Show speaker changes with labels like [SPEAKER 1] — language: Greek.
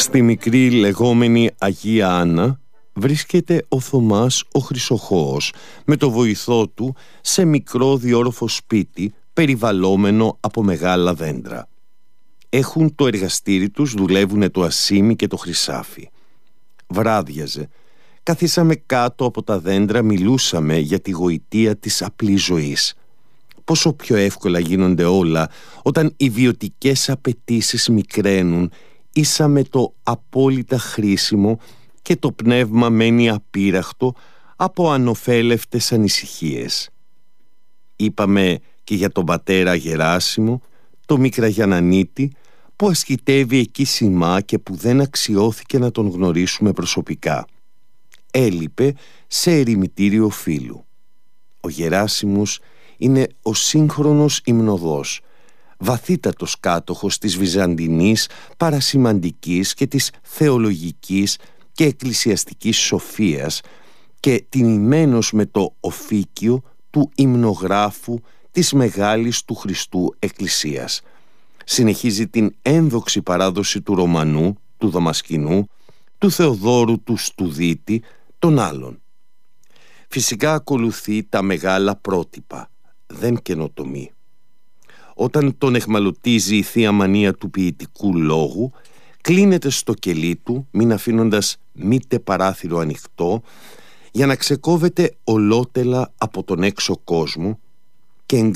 [SPEAKER 1] Στη μικρή λεγόμενη Αγία Άννα βρίσκεται ο Θωμάς ο Χρυσοχώος με το βοηθό του σε μικρό διόροφο σπίτι περιβαλλόμενο από μεγάλα δέντρα. Έχουν το εργαστήρι τους, δουλεύουνε το ασίμι και το χρυσάφι. Βράδιαζε. Καθίσαμε κάτω από τα δέντρα, μιλούσαμε για τη γοητεία της απλής ζωής. Πόσο πιο εύκολα γίνονται όλα όταν οι βιωτικές απαιτήσεις μικραίνουν ίσα με το απόλυτα χρήσιμο και το πνεύμα μένει απείραχτο από ανοφέλευτες ανησυχίες. Είπαμε και για τον πατέρα Γεράσιμο, το Μικραγιαννανίτη, που ασκητεύει εκεί σημά και που δεν αξιώθηκε να τον γνωρίσουμε προσωπικά. Έλειπε σε ερημητήριο φίλου. Ο Γεράσιμος είναι ο σύγχρονος υμνοδός, βαθύτατος κάτοχος της βυζαντινής παρασημαντικής και της θεολογικής και εκκλησιαστικής σοφίας και τιμημένος με το οφίκιο του υμνογράφου της Μεγάλης του Χριστού Εκκλησίας. Συνεχίζει την ένδοξη παράδοση του Ρωμανού, του Δαμασκηνού, του Θεοδόρου του Στουδίτη, των άλλων. Φυσικά ακολουθεί τα μεγάλα πρότυπα, δεν καινοτομεί. Όταν τον εχμαλωτίζει η θεία μανία του ποιητικού λόγου, κλείνεται στο κελί του, μην αφήνοντας μήτε παράθυρο ανοιχτό, για να ξεκόβεται ολότελα από τον έξω κόσμο και